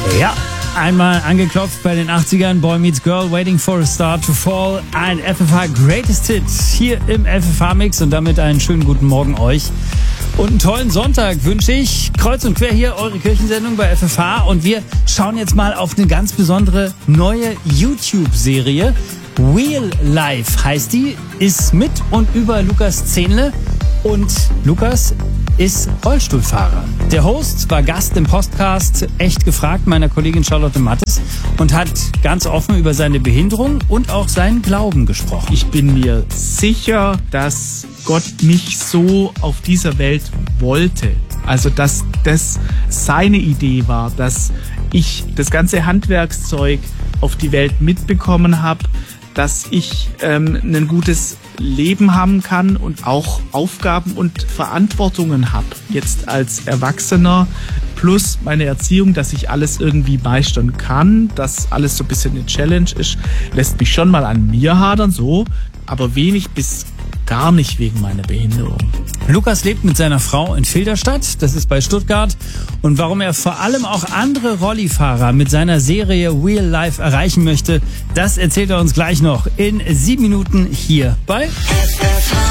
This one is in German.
Ja, einmal angeklopft bei den 80ern, Boy Meets Girl, Waiting for a Star to Fall, ein FFH Greatest Hit hier im FFH-Mix und damit einen schönen guten Morgen euch. Und einen tollen Sonntag wünsche ich. Kreuz und quer hier eure Kirchensendung bei FFH und wir schauen jetzt mal auf eine ganz besondere neue YouTube-Serie. Real Life heißt die, ist mit und über Lukas Zehnle und Lukas ist Rollstuhlfahrer. Der Host war Gast im Podcast Echt gefragt meiner Kollegin Charlotte Mattes und hat ganz offen über seine Behinderung und auch seinen Glauben gesprochen. Ich bin mir sicher, dass Gott mich so auf dieser Welt wollte. Also, dass das seine Idee war, dass ich das ganze Handwerkszeug auf die Welt mitbekommen habe, dass ich ein gutes Leben haben kann und auch Aufgaben und Verantwortungen habe. Jetzt als Erwachsener plus meine Erziehung, dass ich alles irgendwie meistern kann, dass alles so ein bisschen eine Challenge ist, lässt mich schon mal an mir hadern, so, aber wenig bis gar nicht wegen meiner Behinderung. Lukas lebt mit seiner Frau in Filderstadt, das ist bei Stuttgart. Und warum er vor allem auch andere Rollifahrer mit seiner Serie Real Life erreichen möchte, das erzählt er uns gleich noch in 7 Minuten hier bei FFH.